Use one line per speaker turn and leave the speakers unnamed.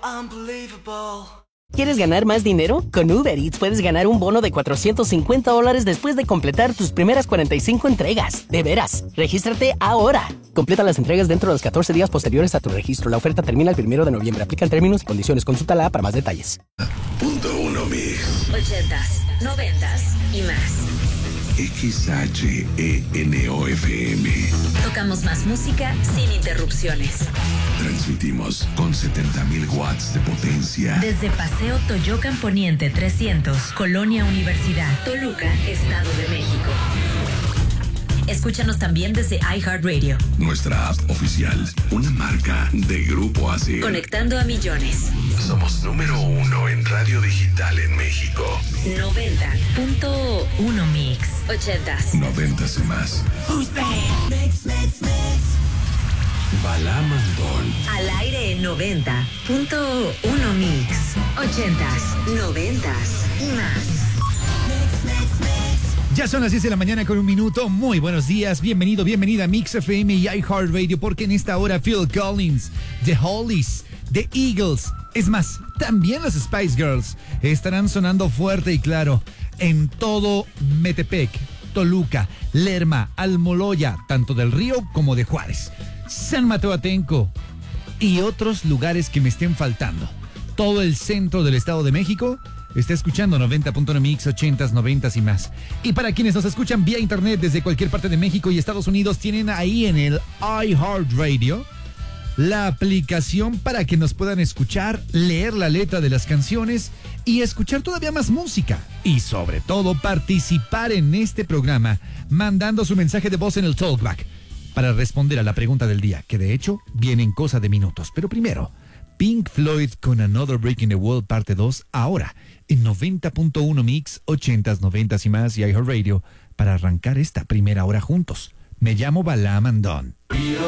¿Quieres ganar más dinero? Con Uber Eats puedes ganar un bono de $450 después de completar tus primeras 45 entregas. ¡De veras! ¡Regístrate ahora! Completa las entregas dentro de los 14 días posteriores a tu registro. La oferta termina el 1 de noviembre. Aplican términos y condiciones. Consúltala para más detalles.
.1 Mix.
80s, 90s y más.
XHENOFM.
Tocamos más música sin interrupciones.
Transmitimos con 70,000 watts de potencia.
Desde Paseo Toyocan Poniente 300, Colonia Universidad, Toluca, Estado de México. Escúchanos también desde iHeartRadio.
Nuestra app oficial, una marca de Grupo ASIR.
Conectando a millones.
Somos número 1 en radio digital en México.
90.1 Mix. 80s.
90s y más. Balá Mandón.
Al aire en 90.1 Mix. 80s, 90s y más.
Ya son las 10 de la mañana con 1 minuto. Muy buenos días. Bienvenido, bienvenida a Mix FM y iHeartRadio, porque en esta hora Phil Collins, The Hollies, The Eagles, es más, también las Spice Girls estarán sonando fuerte y claro en todo Metepec, Toluca, Lerma, Almoloya, tanto del Río como de Juárez, San Mateo Atenco y otros lugares que me estén faltando. Todo el centro del Estado de México está escuchando 90.1 Mix, 80s, 90s y más. Y para quienes nos escuchan vía internet desde cualquier parte de México y Estados Unidos, tienen ahí en el iHeartRadio la aplicación para que nos puedan escuchar, leer la letra de las canciones y escuchar todavía más música. Y sobre todo participar en este programa mandando su mensaje de voz en el Talkback para responder a la pregunta del día, que de hecho viene en cosa de minutos. Pero primero, Pink Floyd con Another Break in the Wall parte 2, ahora en 90.1 Mix, 80s, 90s y más y iHeartRadio para arrancar esta primera hora juntos. Me llamo Balá Mandón.